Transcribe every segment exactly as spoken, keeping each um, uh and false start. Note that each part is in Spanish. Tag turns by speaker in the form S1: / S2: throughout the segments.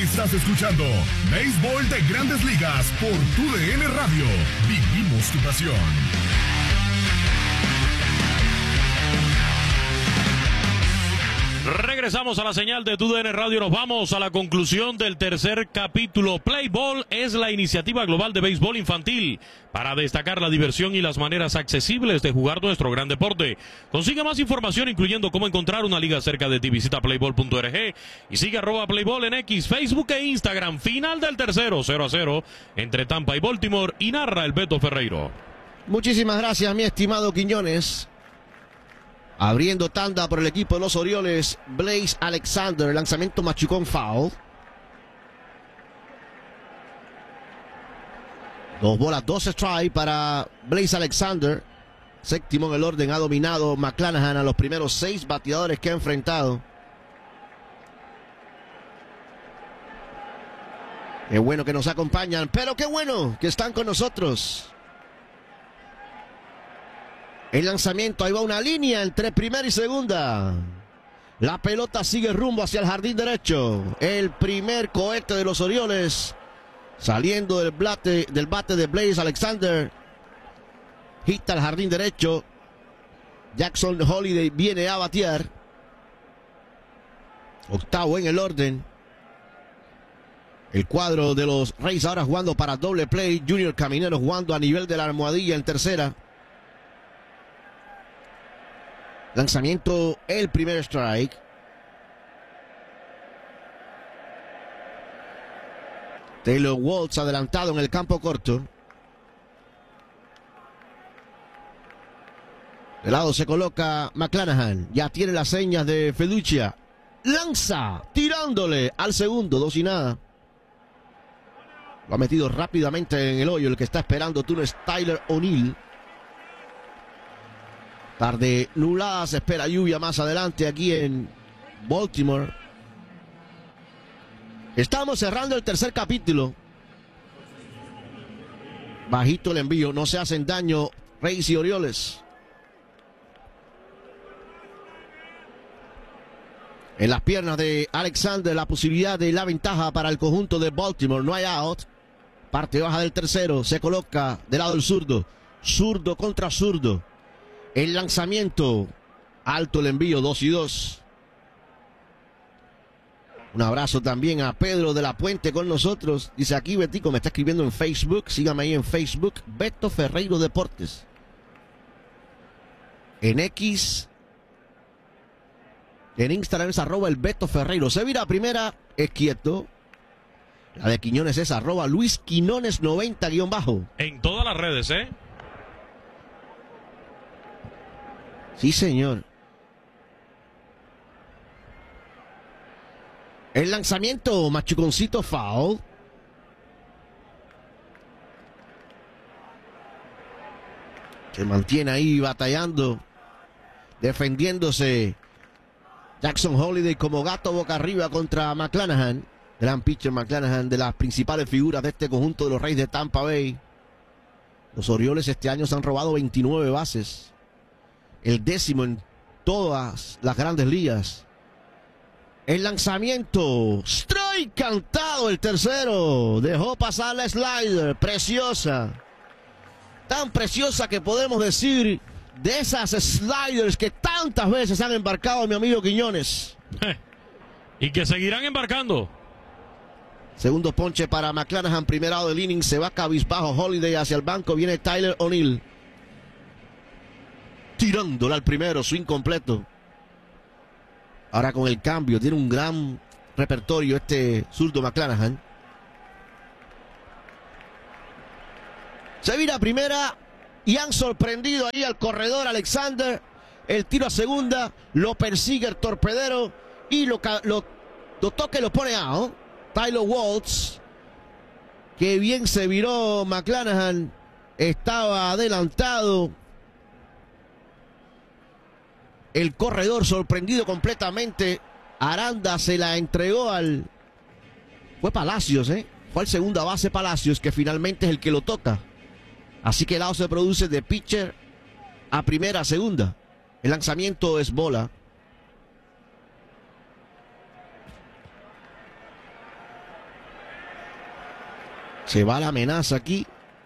S1: Estás escuchando Béisbol de Grandes Ligas por Tu D N Radio. Vivimos tu pasión.
S2: Regresamos a la señal de Tu D N Radio. Nos vamos a la conclusión del tercer capítulo. Play Ball es la iniciativa global de béisbol infantil para destacar la diversión y las maneras accesibles de jugar nuestro gran deporte. Consigue más información, incluyendo cómo encontrar una liga cerca de ti. Visita playball punto org y sigue arroba Playball en X, Facebook e Instagram. Final del tercero, cero a cero entre Tampa y Baltimore, y narra el Beto Ferreiro.
S3: Muchísimas gracias, mi estimado Quiñones. Abriendo tanda por el equipo de los Orioles, Blaze Alexander, lanzamiento machucón foul. Dos bolas, dos strikes para Blaze Alexander. Séptimo en el orden, ha dominado McClanahan a los primeros seis bateadores que ha enfrentado. Qué bueno que nos acompañan, pero qué bueno que están con nosotros. El lanzamiento, ahí va una línea entre primera y segunda. La pelota sigue rumbo hacia el jardín derecho. El primer cohete de los Orioles saliendo del bate, del bate de Blaze Alexander. Hita al jardín derecho. Jackson Holiday viene a batear. Octavo en el orden. El cuadro de los Reyes ahora jugando para doble play. Junior Caminero jugando a nivel de la almohadilla en tercera. Lanzamiento, el primer strike. Taylor Waltz adelantado en el campo corto. De lado se coloca McClanahan. Ya tiene las señas de Feducia. Lanza, tirándole al segundo, dos y nada. Lo ha metido rápidamente en el hoyo. El que está esperando turno es Tyler O'Neill. Tarde nublada, se espera lluvia más adelante aquí en Baltimore. Estamos cerrando el tercer capítulo. Bajito el envío, no se hacen daño Reyes y Orioles. En las piernas de Alexander la posibilidad de la ventaja para el conjunto de Baltimore. No hay out. Parte baja del tercero, se coloca del lado del zurdo. Zurdo contra zurdo. El lanzamiento, alto el envío, dos y dos. Un abrazo también a Pedro de la Puente con nosotros. Dice aquí, Betico, me está escribiendo en Facebook. Sígame ahí en Facebook, Beto Ferreiro Deportes. En X, en Instagram es arroba el Beto Ferreiro. Se vira a primera, es quieto. La de Quiñones es arroba Luis Quinones noventa guión bajo.
S2: En todas las redes, ¿eh?
S3: Sí, señor. El lanzamiento, machuconcito foul. Se mantiene ahí batallando, defendiéndose Jackson Holiday como gato boca arriba contra McClanahan. Gran pitcher McClanahan, de las principales figuras de este conjunto de los Reyes de Tampa Bay. Los Orioles este año se han robado veintinueve bases. El décimo en todas las grandes ligas. El lanzamiento. Strike cantado el tercero. Dejó pasar la slider. Preciosa. Tan preciosa que podemos decir de esas sliders que tantas veces han embarcado mi amigo Quiñones.
S2: Y que seguirán embarcando.
S3: Segundo ponche para McClanahan. Primer lado del inning. Se va cabizbajo Holiday hacia el banco. Viene Tyler O'Neill. Tirándola al primero, swing completo. Ahora con el cambio, tiene un gran repertorio este zurdo McClanahan. Se vira a primera y han sorprendido ahí al corredor Alexander. El tiro a segunda, lo persigue el torpedero y lo, lo, lo toca y lo pone out. Tyler Waltz, que bien se viró McClanahan, estaba adelantado. El corredor sorprendido completamente. Aranda se la entregó al... Fue Palacios, ¿eh? Fue al segunda base Palacios, que finalmente es el que lo toca. Así que el out se produce de pitcher a primera a segunda. El lanzamiento es bola. Se va la amenaza aquí.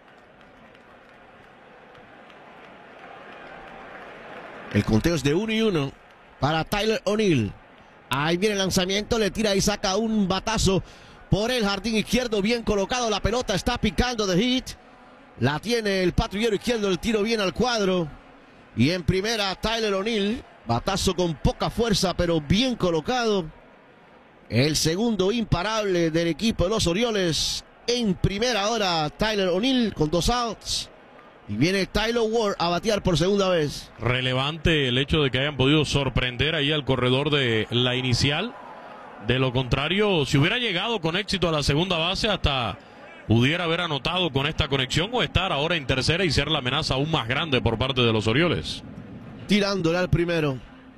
S3: El conteo es de uno y uno para Tyler O'Neill. Ahí viene el lanzamiento, le tira y saca un batazo por el jardín izquierdo, bien colocado. La pelota está picando de hit. La tiene el patrullero izquierdo, el tiro viene al cuadro. Y en primera, Tyler O'Neill. Batazo con poca fuerza, pero bien colocado. El segundo imparable del equipo de los Orioles. En primera hora, Tyler O'Neill con dos outs. Y viene Tyler Ward a batear por segunda vez.
S2: Relevante el hecho de que hayan podido sorprender ahí al corredor de la inicial. De lo contrario, si hubiera llegado con éxito a la segunda base, hasta pudiera haber anotado con esta conexión o estar ahora en tercera y ser la amenaza aún más grande por parte de los Orioles.
S3: Tirándole al primero.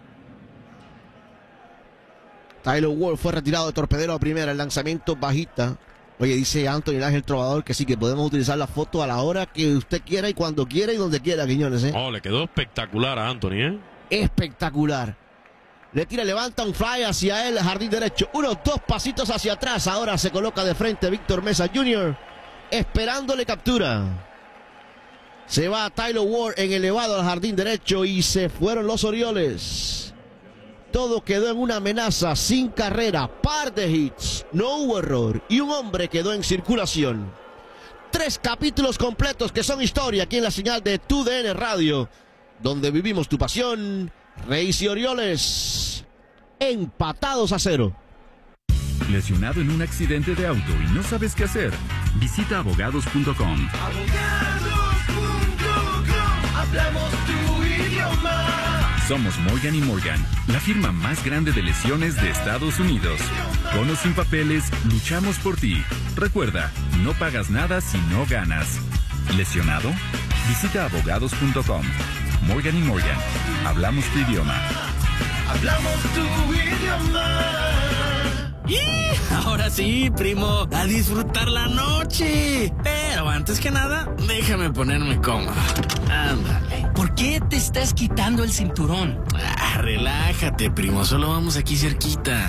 S3: Tyler Ward fue retirado de torpedero a primera. El lanzamiento bajita. Oye, dice Anthony Ángel Trovador que sí, que podemos utilizar la foto a la hora que usted quiera y cuando quiera y donde quiera, Quiñones, ¿eh?
S2: Oh, le quedó espectacular a Anthony, ¿eh?
S3: Espectacular. Le tira, levanta un fly hacia el jardín derecho. Unos dos pasitos hacia atrás. Ahora se coloca de frente Víctor Mesa junior Esperándole captura. Se va Tyler Ward en elevado al jardín derecho y se fueron los Orioles. Todo quedó en una amenaza, sin carrera, par de hits, no hubo error y un hombre quedó en circulación. Tres capítulos completos que son historia aquí en la señal de Tu D N Radio, donde vivimos tu pasión. Reyes y Orioles empatados a cero.
S4: ¿Lesionado en un accidente de auto y no sabes qué hacer? Visita abogados punto com.
S5: abogados punto com, hablamos tu idioma.
S4: Somos Morgan y Morgan, la firma más grande de lesiones de Estados Unidos. Con o sin papeles, luchamos por ti. Recuerda, no pagas nada si no ganas. ¿Lesionado? Visita abogados punto com. Morgan y Morgan, hablamos tu idioma.
S5: Hablamos tu idioma.
S6: ¡Y! Ahora sí, primo, a disfrutar la noche. Pero antes que nada, déjame ponerme cómodo. Ándale.
S7: ¿Por qué te estás quitando el cinturón?
S6: Ah, relájate, primo, solo vamos aquí cerquita.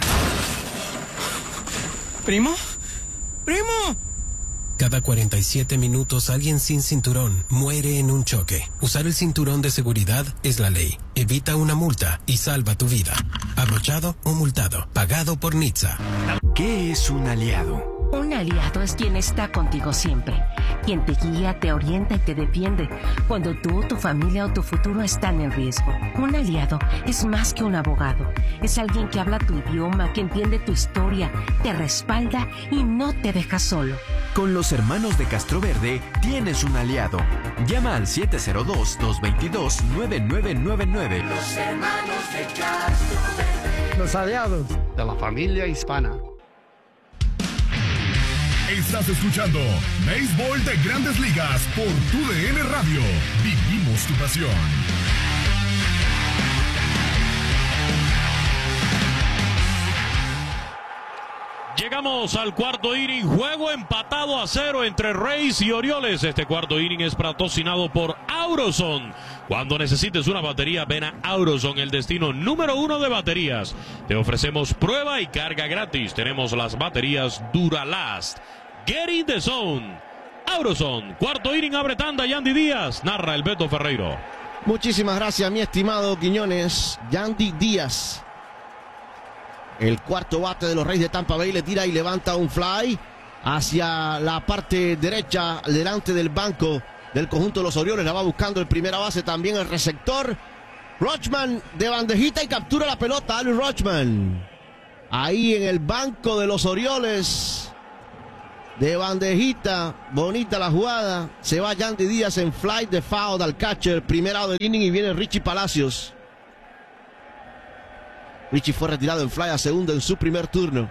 S7: ¿Primo? ¡Primo!
S8: Cada cuarenta y siete minutos alguien sin cinturón muere en un choque. Usar el cinturón de seguridad es la ley. Evita una multa y salva tu vida. Abrochado o multado. Pagado por N H T S A.
S9: ¿Qué es un aliado?
S10: Un aliado es quien está contigo siempre, quien te guía, te orienta y te defiende cuando tú, tu familia o tu futuro están en riesgo. Un aliado es más que un abogado, es alguien que habla tu idioma, que entiende tu historia, te respalda y no te deja solo.
S9: Con los hermanos de Castroverde tienes un aliado. Llama al siete cero dos, dos dos dos, nueve nueve nueve nueve.
S5: Los hermanos de Castroverde.
S11: Los aliados de la familia hispana.
S1: Estás escuchando Béisbol de Grandes Ligas por Tu D N Radio. Vivimos tu pasión.
S2: Llegamos al cuarto inning, juego empatado a cero entre Rays y Orioles. Este cuarto inning es patrocinado por Auroson. Cuando necesites una batería, ven a Auroson, el destino número uno de baterías. Te ofrecemos prueba y carga gratis. Tenemos las baterías Duralast. Get in the zone. Auroson, cuarto inning, abre tanda, Yandy Díaz, narra el Beto Ferreiro.
S3: Muchísimas gracias, mi estimado Quiñones. Yandy Díaz. El cuarto bate de los Reyes de Tampa Bay le tira y levanta un fly hacia la parte derecha, delante del banco del conjunto de los Orioles. La va buscando el primera base, también el receptor. Rochman de bandejita y captura la pelota. Adley Rutschman. Ahí en el banco de los Orioles. De bandejita. Bonita la jugada. Se va Yandy Díaz en fly de foul al catcher. Primera del inning y viene Richie Palacios. Richie fue retirado en fly a segunda en su primer turno.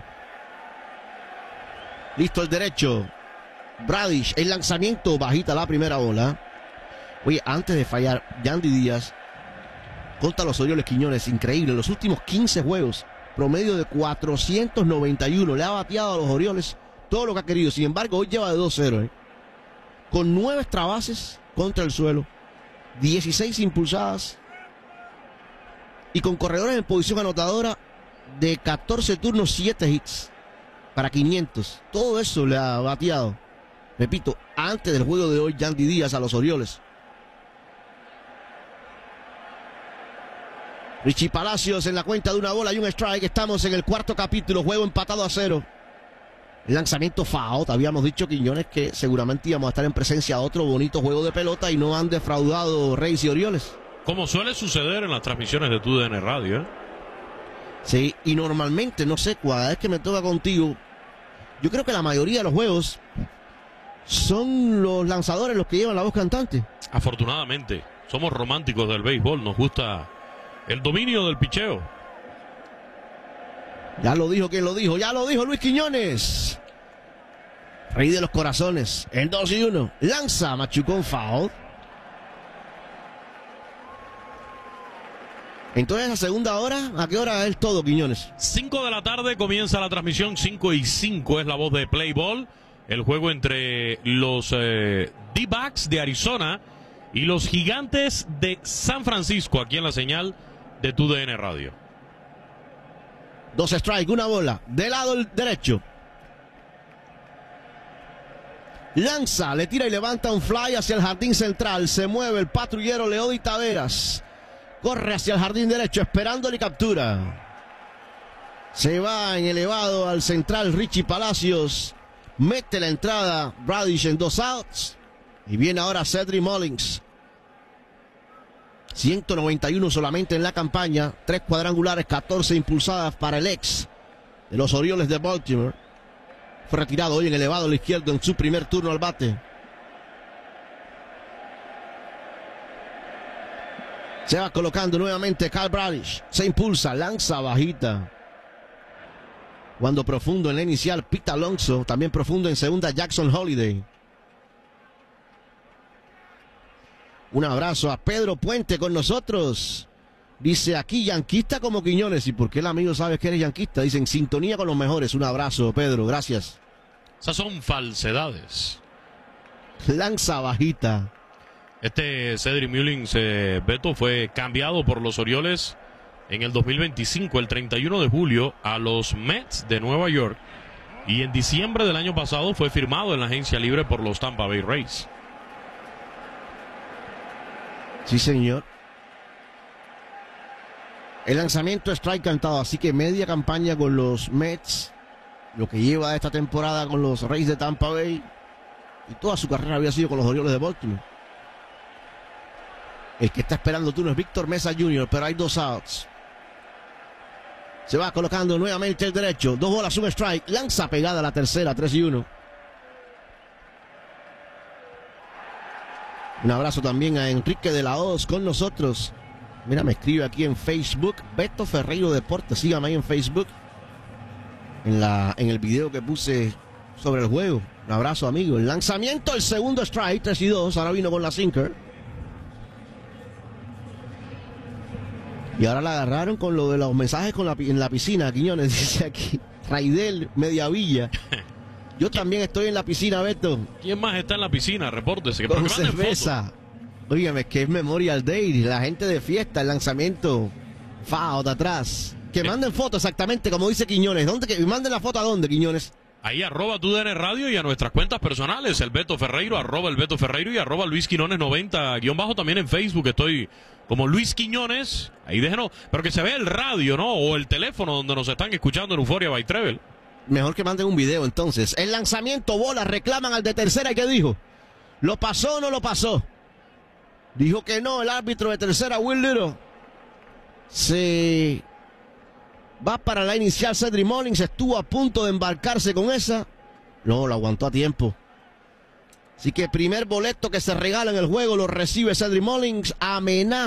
S3: Listo el derecho. Bradish, el lanzamiento, bajita la primera bola. Oye, antes de fallar, Yandy Díaz contra los Orioles, Quiñones, increíble. En los últimos quince juegos, promedio de cuatrocientos noventa y uno. Le ha bateado a los Orioles todo lo que ha querido. Sin embargo, hoy lleva de dos cero. ¿eh? Con nueve extra bases contra el suelo. dieciséis impulsadas. Y con corredores en posición anotadora de catorce turnos, siete hits para quinientos. Todo eso le ha bateado Repito, antes del juego de hoy, Yandy Díaz a los Orioles. Richie Palacios en la cuenta de una bola y un strike. Estamos en el cuarto capítulo, juego empatado a cero. El lanzamiento foul. Habíamos dicho, Quiñones, que seguramente íbamos a estar en presencia de otro bonito juego de pelota y no han defraudado Reyes y Orioles.
S2: Como suele suceder en las transmisiones de T U D N Radio, ¿eh?
S3: Sí, y normalmente, no sé, cada vez que me toca contigo, yo creo que la mayoría de los juegos son los lanzadores los que llevan la voz cantante.
S2: Afortunadamente, somos románticos del béisbol, nos gusta el dominio del picheo.
S3: Ya lo dijo quien lo dijo, ya lo dijo Luis Quiñones. Rey de los corazones, en dos y uno. Lanza, machucón, foul. Entonces, a segunda hora, ¿a qué hora es todo, Quiñones?
S2: cinco de la tarde comienza la transmisión, cinco y cinco es la voz de Play Ball. El juego entre los eh, D-Backs de Arizona y los Gigantes de San Francisco, aquí en la señal de T U D N Radio.
S3: Dos strikes, una bola, del lado derecho. Lanza, le tira y levanta un fly hacia el jardín central. Se mueve el patrullero Leody Taveras. Corre hacia el jardín derecho, esperando y captura. Se va en elevado al central Richie Palacios. Mete la entrada Bradish en dos outs. Y viene ahora Cedric Mullins. ciento noventa y uno solamente en la campaña. Tres cuadrangulares, catorce impulsadas para el ex de los Orioles de Baltimore. Fue retirado hoy en elevado al izquierdo en su primer turno al bate. Se va colocando nuevamente Kyle Bradish. Se impulsa, lanza bajita. Cuando profundo en la inicial, Pete Alonso. También profundo en segunda, Jackson Holiday. Un abrazo a Pedro Puente con nosotros. Dice aquí, yanquista como Quiñones. ¿Y por qué el amigo sabe que eres yanquista? Dice, en sintonía con los mejores. Un abrazo, Pedro. Gracias.
S2: Esas son falsedades.
S3: Lanza bajita.
S2: Este Cedric Mullins, eh, Beto, fue cambiado por los Orioles en el dos mil veinticinco, el treinta y uno de julio, a los Mets de Nueva York. Y en diciembre del año pasado fue firmado en la agencia libre por los Tampa Bay Rays.
S3: Sí, señor. El lanzamiento strike cantado, así que media campaña con los Mets, lo que lleva esta temporada con los Rays de Tampa Bay, y toda su carrera había sido con los Orioles de Baltimore. El que está esperando turno es Víctor Mesa junior, pero hay dos outs. Se va colocando nuevamente el derecho. Dos bolas, un strike. Lanza pegada a la tercera, tres y uno. Un abrazo también a Enrique de la Hoz con nosotros. Mira, me escribe aquí en Facebook. Beto Ferreiro Deportes. Sígame ahí en Facebook. En, la, en el video que puse sobre el juego. Un abrazo, amigo. El lanzamiento, el segundo strike, tres y dos. Ahora vino con la sinker. Y ahora la agarraron con lo de los mensajes con la, en la piscina, Quiñones, dice aquí. Raidel, Mediavilla. Yo también estoy en la piscina, Beto.
S2: ¿Quién más está en la piscina? Repórtese.
S3: Con cerveza. Óigame, que es Memorial Day. La gente de fiesta, el lanzamiento. Foul de atrás. Que manden fotos exactamente como dice Quiñones. ¿Dónde que manden la foto a dónde, Quiñones?
S2: Ahí arroba T U D N Radio y a nuestras cuentas personales. El Beto Ferreiro, arroba el Beto Ferreiro y arroba Luis Quiñones noventa, guión bajo también en Facebook. Estoy como Luis Quiñones. Ahí déjenos, pero que se vea el radio, ¿no? O el teléfono donde nos están escuchando en Euphoria by Treble.
S3: Mejor que manden un video entonces. El lanzamiento, bola, reclaman al de tercera. ¿Y qué dijo? ¿Lo pasó o no lo pasó? Dijo que no, el árbitro de tercera, Will Little. Se va para la inicial Cedric Mullins. Estuvo a punto de embarcarse con esa. No, lo aguantó a tiempo. Así que primer boleto que se regala en el juego lo recibe Cedric Mullins. Amenaza.